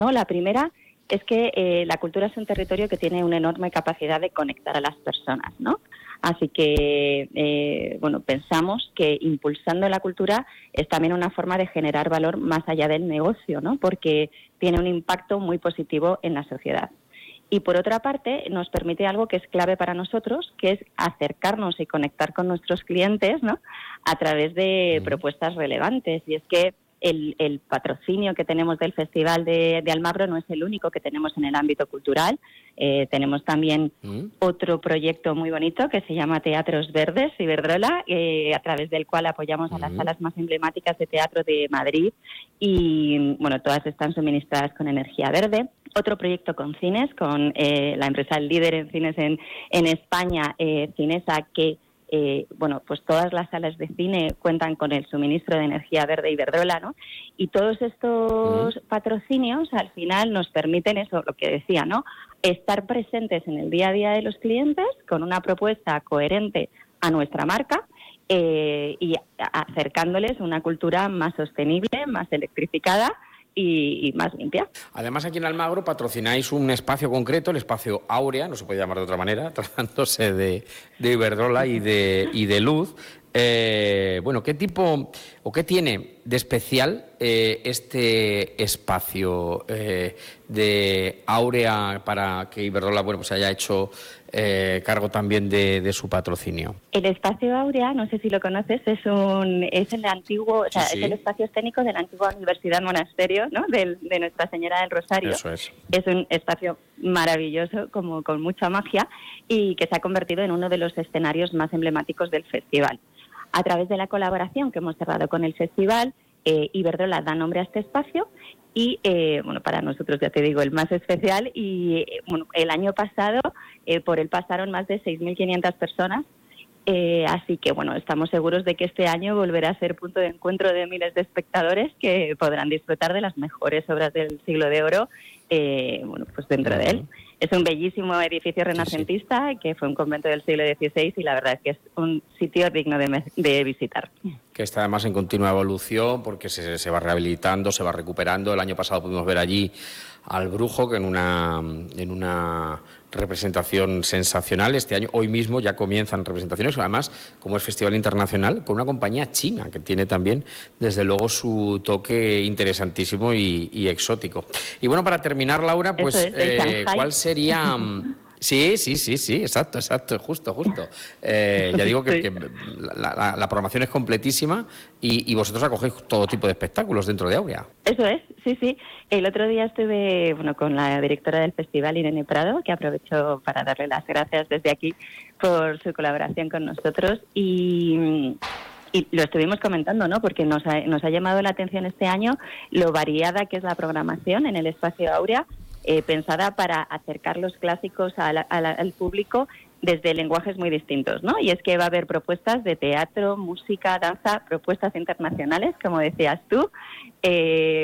¿no? La primera es que la cultura es un territorio que tiene una enorme capacidad de conectar a las personas, ¿no? Así que, pensamos que impulsando la cultura es también una forma de generar valor más allá del negocio, ¿no? Porque tiene un impacto muy positivo en la sociedad. Y por otra parte, nos permite algo que es clave para nosotros, que es acercarnos y conectar con nuestros clientes, ¿no? A través de propuestas relevantes. Y es que el patrocinio que tenemos del Festival de Almagro no es el único que tenemos en el ámbito cultural. Tenemos también otro proyecto muy bonito que se llama Teatros Verdes Iberdrola, a través del cual apoyamos a las salas más emblemáticas de teatro de Madrid y, todas están suministradas con energía verde. Otro proyecto con cines, con la empresa líder en cines en España, Cinesa, que pues todas las salas de cine cuentan con el suministro de energía verde Iberdrola, ¿no? Y todos estos patrocinios al final nos permiten eso, lo que decía, ¿no? Estar presentes en el día a día de los clientes con una propuesta coherente a nuestra marca y acercándoles una cultura más sostenible, más electrificada y más limpia. Además, aquí en Almagro patrocináis un espacio concreto, el espacio Áurea, no se puede llamar de otra manera, tratándose de Iberdrola y de luz. ¿Qué tipo o qué tiene de especial este espacio de Áurea para que Iberdrola se haya hecho cargo también de su patrocinio? El espacio Áurea, no sé si lo conoces, es el antiguo, es el espacio escénico de la antigua Universidad Monasterio, ¿no? de Nuestra Señora del Rosario. Eso es. Es un espacio maravilloso, como con mucha magia, y que se ha convertido en uno de los escenarios más emblemáticos del festival. A través de la colaboración que hemos cerrado con el festival, Iberdrola da nombre a este espacio y, para nosotros, ya te digo, el más especial. Y, el año pasado por él pasaron más de 6.500 personas. Así que, estamos seguros de que este año volverá a ser punto de encuentro de miles de espectadores que podrán disfrutar de las mejores obras del Siglo de Oro, dentro de él. Es un bellísimo edificio renacentista que fue un convento del siglo XVI y la verdad es que es un sitio digno de visitar. Que está además en continua evolución porque se va rehabilitando, se va recuperando. El año pasado pudimos ver allí al Brujo, que en una representación sensacional. Este año, hoy mismo, ya comienzan representaciones, además, como es Festival Internacional, con una compañía china, que tiene también, desde luego, su toque interesantísimo y exótico. Y para terminar, Laura, pues, ¿cuál sería...? Sí, exacto, justo. Ya digo que la programación es completísima y vosotros acogéis todo tipo de espectáculos dentro de Áurea. Eso es, sí. El otro día estuve con la directora del festival, Irene Prado, que aprovecho para darle las gracias desde aquí por su colaboración con nosotros y lo estuvimos comentando, ¿no? Porque nos ha llamado la atención este año lo variada que es la programación en el espacio Áurea, pensada para acercar los clásicos al público desde lenguajes muy distintos, ¿no? Y es que va a haber propuestas de teatro, música, danza, propuestas internacionales, como decías tú. Hay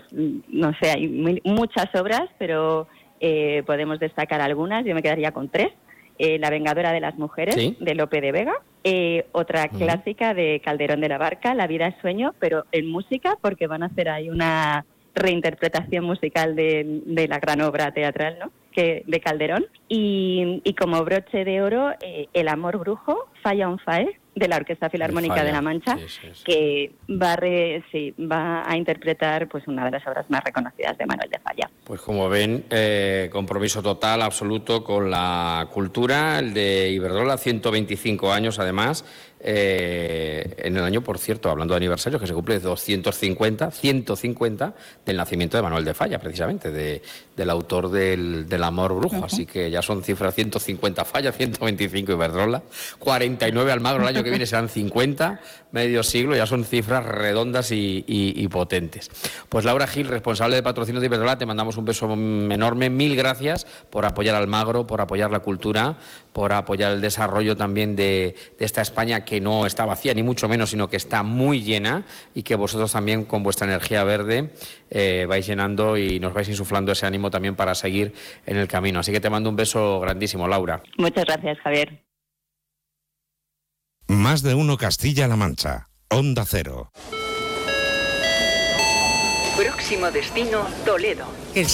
muchas obras, pero podemos destacar algunas. Yo me quedaría con 3. La Vengadora de las Mujeres, de Lope de Vega. Otra clásica de Calderón de la Barca, La vida es sueño, pero en música, porque van a hacer ahí una reinterpretación musical de la gran obra teatral, ¿no? De Calderón. Y como broche de oro, El amor brujo, Falla on Fire, de la Orquesta Filarmónica de La Mancha, que va a interpretar una de las obras más reconocidas de Manuel de Falla. Pues como ven, compromiso total, absoluto con la cultura, el de Iberdrola, 125 años además, en el año, por cierto, hablando de aniversarios, que se cumple 150 del nacimiento de Manuel de Falla, precisamente, del autor del amor brujo. Así que ya son cifras: 150 Falla, 125 Iberdrola, 49 Almagro, el año que viene serán 50, medio siglo, ya son cifras redondas y potentes. Pues Laura Gil, responsable de patrocinio de Iberdrola, te mandamos un beso enorme. Mil gracias por apoyar a Almagro, por apoyar la cultura, por apoyar el desarrollo también de esta España que no está vacía, ni mucho menos, sino que está muy llena, y que vosotros también con vuestra energía verde vais llenando y nos vais insuflando ese ánimo también para seguir en el camino. Así que te mando un beso grandísimo, Laura. Muchas gracias, Javier. Más de uno Castilla-La Mancha. Onda Cero. Próximo destino, Toledo.